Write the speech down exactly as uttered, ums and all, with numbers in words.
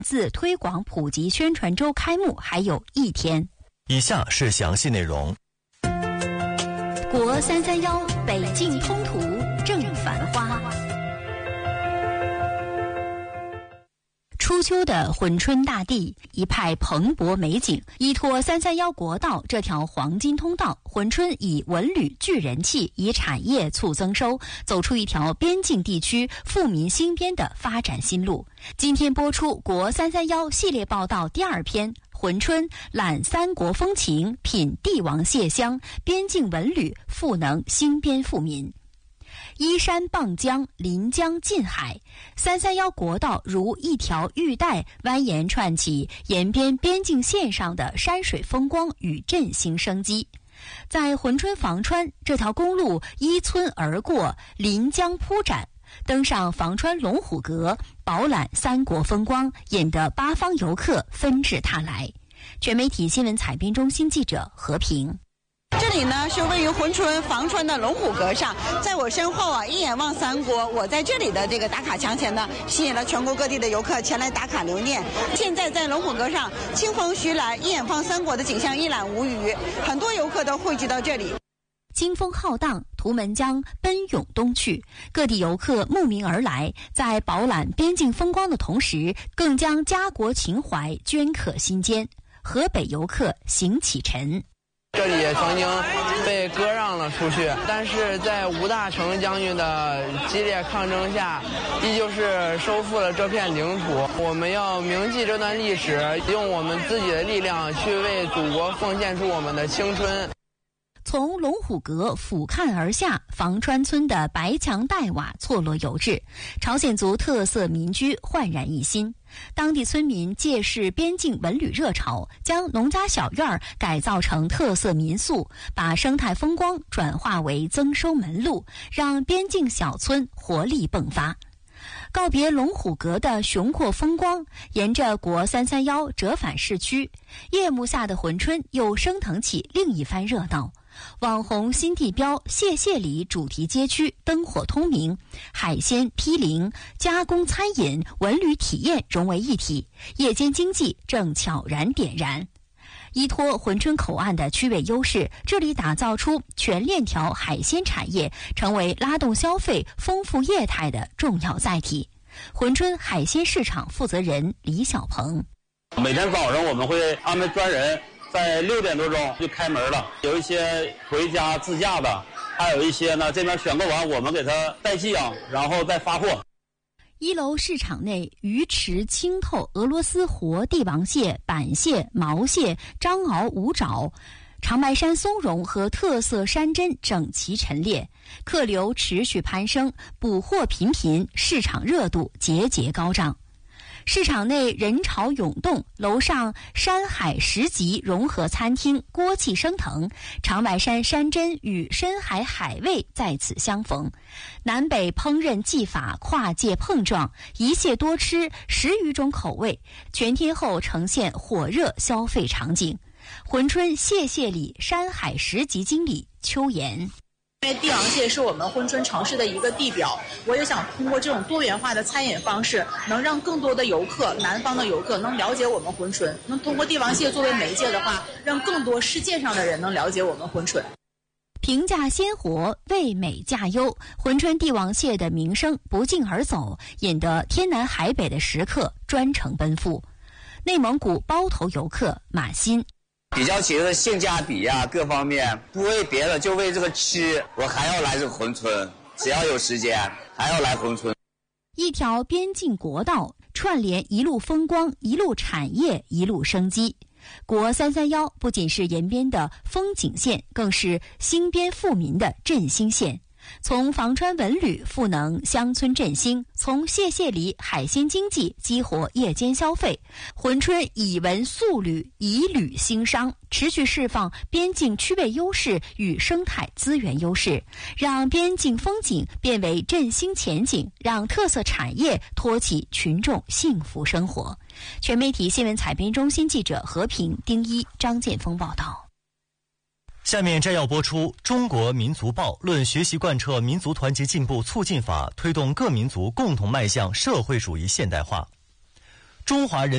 自推广普及宣传周开幕还有一天。 以下是详细内容。 国三三幺北境通途正繁花。初秋的珲春大地，一派蓬勃美景。依托三三幺国道这条黄金通道，珲春以文旅聚人气，以产业促增收，走出一条边境地区富民兴边的发展新路。今天播出国三三幺系列报道第二篇，珲春览三国风情，品帝王蟹香，边境文旅赋能兴边富民。依山傍江，临江近海，三三幺国道如一条玉带蜿蜒串起沿边边境线上的山水风光与振兴生机。在珲春房川，这条公路依村而过，临江铺展，登上房川龙虎阁，饱览三国风光，引得八方游客纷至沓来。全媒体新闻采编中心记者何平。 这里呢是位于珲春房川的龙虎阁上，在我身后啊，一眼望三国。我在这里的这个打卡墙前呢，吸引了全国各地的游客前来打卡留念。现在在龙虎阁上，清风徐来，一眼望三国的景象一览无余，很多游客都汇聚到这里。 金风浩荡，图们江奔涌东去，各地游客慕名而来，在饱览边境风光的同时，更将家国情怀镌刻心间。河北游客邢启臣。 这里曾经被割让了出去，但是在吴大成将军的激烈抗争下，依旧是收复了这片领土。我们要铭记这段历史，用我们自己的力量去为祖国奉献出我们的青春。 从龙虎阁俯瞰而下，房川村的白墙黛瓦错落有致，朝鲜族特色民居焕然一新。当地村民借势边境文旅热潮，将农家小院改造成特色民宿，把生态风光转化为增收门路，让边境小村活力迸发。告别龙虎阁的雄阔风光，沿着国三三幺折返市区，夜幕下的珲春又升腾起另一番热闹。网红新地标谢谢里主题街区灯火通明，海鲜、批零、加工餐饮、文旅体验融为一体，夜间经济正悄然点燃。依托珲春口岸的区位优势，这里打造出全链条海鲜产业，成为拉动消费、丰富业态的重要载体。珲春海鲜市场负责人李小鹏： 每天早上我们会安排专人在六点多钟就开门了，有一些回家自驾的，还有一些呢这边选购完我们给他代寄啊，然后再发货。 一楼市场内，鱼池清透俄罗斯活帝王蟹、板蟹、毛蟹、章鳌五爪、长白山松茸和特色山珍整齐陈列，客流持续攀升，补货频频，市场热度节节高涨。市场内人潮涌动，楼上山海十级融合餐厅锅气升腾，长白山山珍与深海海味在此相逢，南北烹饪技法跨界碰撞，一蟹多吃十余种口味，全天候呈现火热消费场景。珲春谢谢里山海十级经理邱岩： 因为帝王蟹是我们珲春城市的一个地标，我也想通过这种多元化的餐饮方式，能让更多的游客，南方的游客能了解我们珲春，能通过帝王蟹作为媒介的话，让更多世界上的人能了解我们珲春。 评价鲜活，味美价优，珲春帝王蟹的名声不胫而走，引得天南海北的食客专程奔赴。内蒙古包头游客马鑫： 比较起的性价比呀、啊，各方面不为别的，就为这个吃，我还要来这个珲春，只要有时间还要来珲春。 一条边境国道串联一路风光，一路产业，一路生机。国三三幺不仅是沿边的风景线，更是兴边富民的振兴线。从房川文旅赋能乡村振兴，从谢谢里海鲜经济激活夜间消费，珲春以文速旅，以旅兴商，持续释放边境区位优势与生态资源优势，让边境风景变为振兴前景，让特色产业托起群众幸福生活。全媒体新闻采编中心记者何平、丁一、张建峰报道。 下面摘要播出《中国民族报》论学习贯彻民族团结进步促进法，推动各民族共同迈向社会主义现代化。 中华人